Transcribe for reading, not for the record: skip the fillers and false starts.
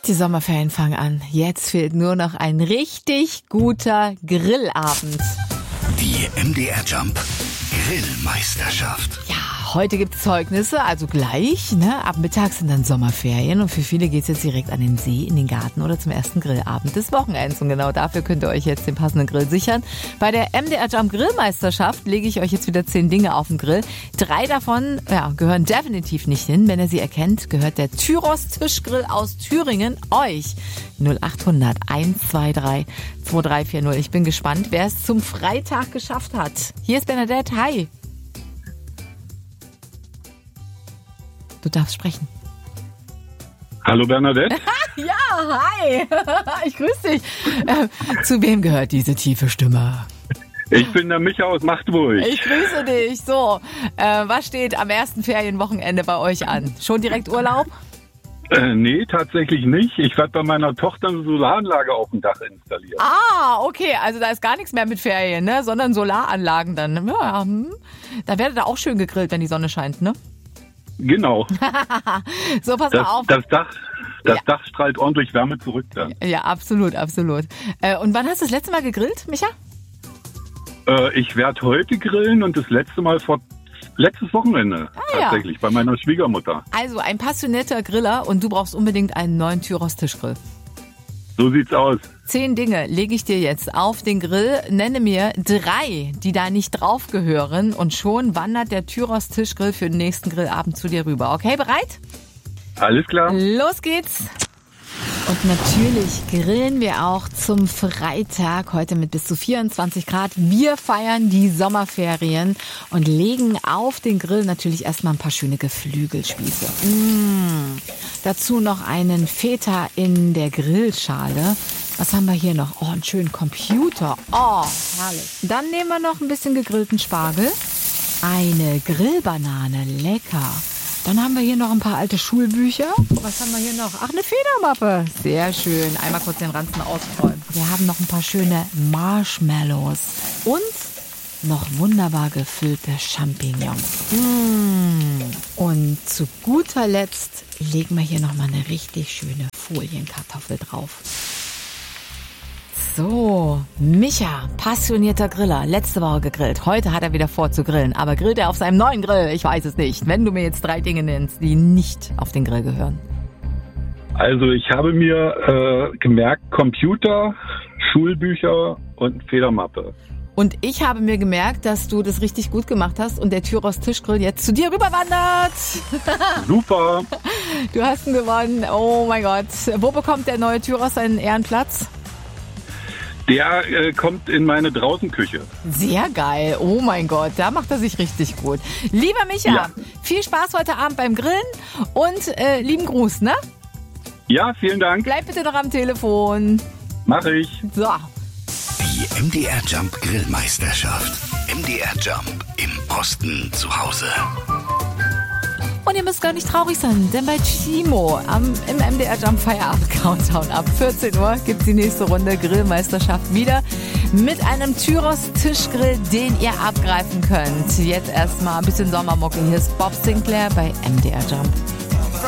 Die Sommerferien fangen an. Jetzt fehlt nur noch ein richtig guter Grillabend. Die MDR Jump Grillmeisterschaft. Ja, heute gibt es Zeugnisse, also gleich, ne? Ab Mittag sind dann Sommerferien und für viele geht es jetzt direkt an den See, in den Garten oder zum ersten Grillabend des Wochenends. Und genau dafür könnt ihr euch jetzt den passenden Grill sichern. Bei der MDR Jump Grillmeisterschaft lege ich euch jetzt wieder 10 Dinge auf den Grill. 3 davon gehören definitiv nicht hin. Wenn ihr sie erkennt, gehört der Tyros Tischgrill aus Thüringen euch. 0800 123 2340. Ich bin gespannt, wer es zum Freitag geschafft hat. Hier ist Bernadette. Hi. Du darfst sprechen. Hallo Bernadette. Ja, hi. Ich grüße dich. Zu wem gehört diese tiefe Stimme? Ich bin der Micha aus Magdeburg. Ich grüße dich. So, was steht am ersten Ferienwochenende bei euch an? Schon direkt Urlaub? Nee, tatsächlich nicht. Ich werde bei meiner Tochter eine Solaranlage auf dem Dach installieren. Ah, okay. Also da ist gar nichts mehr mit Ferien, ne? Sondern Solaranlagen dann. Ja, da werdet ihr auch schön gegrillt, wenn die Sonne scheint, ne? Genau. So, pass mal auf. Das Dach strahlt ordentlich Wärme zurück dann. Ja, absolut, absolut. Und wann hast du das letzte Mal gegrillt, Micha? Ich werde heute grillen und das letzte Mal letztes Wochenende tatsächlich bei meiner Schwiegermutter. Also ein passionierter Griller und du brauchst unbedingt einen neuen Tyros Tischgrill. So sieht's aus. 10 Dinge lege ich dir jetzt auf den Grill. Nenne mir 3, die da nicht drauf gehören und schon wandert der Tyros Tischgrill für den nächsten Grillabend zu dir rüber. Okay, bereit? Alles klar. Los geht's. Und natürlich grillen wir auch zum Freitag, heute mit bis zu 24 Grad. Wir feiern die Sommerferien und legen auf den Grill natürlich erstmal ein paar schöne Geflügelspieße. Dazu noch einen Feta in der Grillschale. Was haben wir hier noch? Oh, einen schönen Computer. Oh, herrlich. Dann nehmen wir noch ein bisschen gegrillten Spargel. Eine Grillbanane, lecker. Dann haben wir hier noch ein paar alte Schulbücher. Was haben wir hier noch? Ach, eine Federmappe. Sehr schön. Einmal kurz den Ranzen ausräumen. Wir haben noch ein paar schöne Marshmallows. Und noch wunderbar gefüllte Champignons. Und zu guter Letzt legen wir hier nochmal eine richtig schöne Folienkartoffel drauf. So, Micha, passionierter Griller, letzte Woche gegrillt. Heute hat er wieder vor zu grillen, aber grillt er auf seinem neuen Grill? Ich weiß es nicht. Wenn du mir jetzt 3 Dinge nennst, die nicht auf den Grill gehören. Also ich habe mir gemerkt, Computer, Schulbücher und Federmappe. Und ich habe mir gemerkt, dass du das richtig gut gemacht hast und der Tyros Tischgrill jetzt zu dir rüberwandert. Super. Du hast ihn gewonnen. Oh mein Gott. Wo bekommt der neue Tyros seinen Ehrenplatz? Der kommt in meine Draußenküche. Sehr geil. Oh mein Gott, da macht er sich richtig gut. Lieber Micha, viel Spaß heute Abend beim Grillen und lieben Gruß, ne? Ja, vielen Dank. Bleib bitte noch am Telefon. Mach ich. So. Die MDR Jump Grillmeisterschaft. MDR Jump im Osten zu Hause. Und ihr müsst gar nicht traurig sein, denn bei Chimo im MDR Jump Feierabend Countdown ab 14 Uhr gibt es die nächste Runde Grillmeisterschaft wieder mit einem Tyros Tischgrill, den ihr abgreifen könnt. Jetzt erstmal ein bisschen Sommermucke. Hier ist Bob Sinclair bei MDR Jump.